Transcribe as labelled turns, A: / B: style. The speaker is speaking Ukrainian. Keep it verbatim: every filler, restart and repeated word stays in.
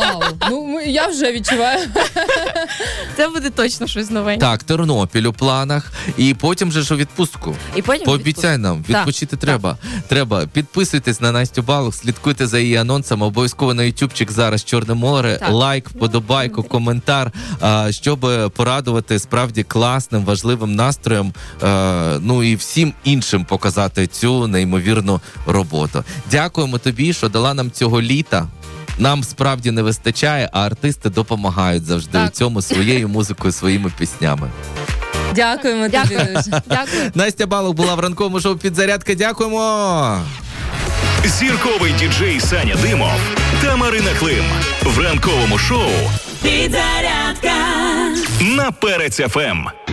A: Вау! Ну, я вже відчуваю.
B: Це буде точно щось новеньке.
C: Так, Тернопіль у планах. І потім же ж у відпустку.
B: І потім
C: Пообіцяй нам, відпочити
B: так,
C: треба. Так. Треба. Підписуйтесь на Настю Балух, слідкуйте за її анонсами. Обов'язково на ютубчик зараз Чорне море. Так. Лайк, вподобайку, коментар, щоб порадувати справді класним, важливим настроєм, ну і всім іншим показати цю неймовірну роботу. Дякуємо тобі, що дала нам цього літа. Нам справді не вистачає, а артисти допомагають завжди так. у цьому своєю музикою, своїми піснями.
A: Дякуємо тобі дуже.
B: Дякую.
C: Настя Балух була в ранковому шоу «Підзарядка». Дякуємо!
D: Зірковий діджей Саня Димов та Марина Клим в ранковому шоу «Підзарядка» на Перець еф ем.